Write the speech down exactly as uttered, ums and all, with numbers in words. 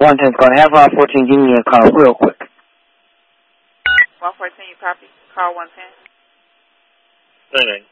one ten's going to have one fourteen. Give me a call real quick. one fourteen, you copy? Call one ten. Nine nine.